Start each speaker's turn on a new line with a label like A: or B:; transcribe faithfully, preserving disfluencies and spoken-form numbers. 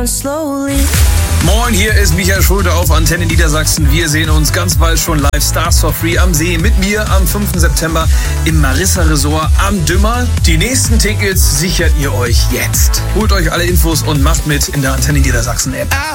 A: down slowly.
B: Moin, hier ist Michael Schulte auf Antenne Niedersachsen. Wir sehen uns ganz bald schon live Stars for Free am See mit mir am fünften September im Marissa Resort am Dümmer. Die nächsten Tickets sichert ihr euch jetzt. Holt euch alle Infos und macht mit in der Antenne Niedersachsen App.